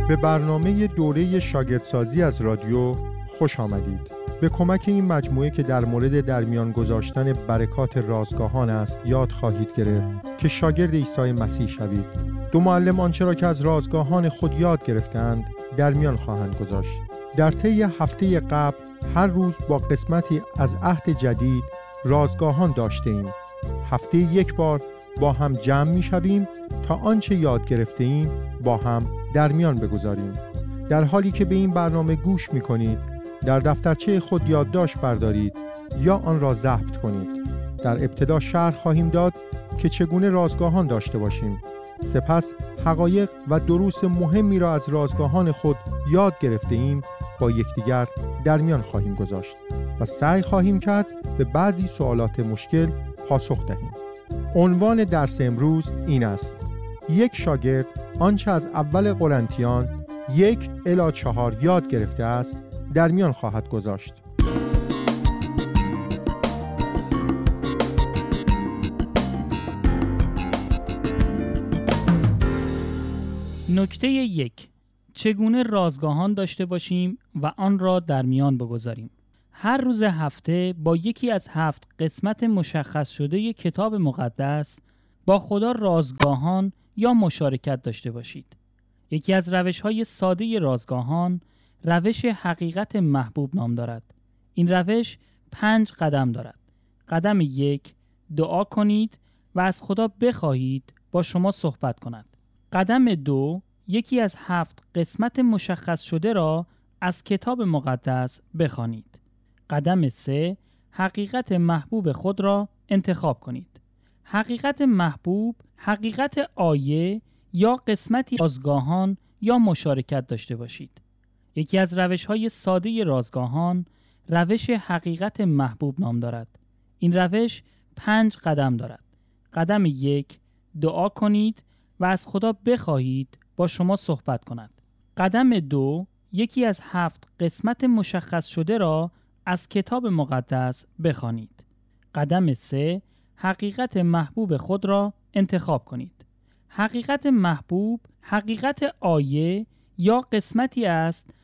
به برنامه دوره شاگردسازی از رادیو خوش آمدید. به کمک این مجموعه که در مورد در میان گذاشتن برکات رازگاهان است یاد خواهید گرفت که شاگرد عیسی مسیح شوید. دو معلم آنچه را که از رازگاهان خود یاد گرفتند در میان خواهند گذاشت. در طی هفته قبل هر روز با قسمتی از عهد جدید رازگاهان داشته ایم. هفته یک بار با هم جمع می شویم تا آنچه یاد گرفته ایم با هم در میان بگذاریم. در حالی که به این برنامه گوش می کنید در دفترچه خود یادداشت بردارید یا آن را ضبط کنید. در ابتدا شرح خواهیم داد که چگونه رازگاهان داشته باشیم. سپس حقایق و دروس مهمی را از رازگاهان خود یاد گرفته ایم با یکدیگر در میان خواهیم گذاشت و سعی خواهیم کرد به بعضی سوالات مشکل پاسخ دهیم. عنوان درس امروز این است: یک شاگرد آنچه از اول قرنتیان 1-4 یاد گرفته است در میان خواهد گذاشت. نکته 1: چگونه رازگاهان داشته باشیم و آن را در میان بگذاریم. هر روز هفته با یکی از 7 قسمت مشخص شده کتاب مقدس با خدا رازگاهان یا مشارکت داشته باشید. یکی از روش‌های ساده رازگاهان روش حقیقت محبوب نام دارد. این روش 5 قدم دارد. قدم 1: دعا کنید و از خدا بخواهید با شما صحبت کند. قدم 2: یکی از 7 قسمت مشخص شده را از کتاب مقدس بخوانید. قدم 3: حقیقت محبوب خود را انتخاب کنید. حقیقت محبوب، حقیقت آیه یا قسمتی رازگاهان یا مشارکت داشته باشید. یکی از روش‌های ساده رازگاهان روش حقیقت محبوب نام دارد. این روش 5 قدم دارد. قدم 1: دعا کنید و از خدا بخواهید با شما صحبت کند. قدم 2: یکی از 7 قسمت مشخص شده را از کتاب مقدس بخوانید. قدم 3: حقیقت محبوب خود را انتخاب کنید. حقیقت محبوب، حقیقت آیه یا قسمتی است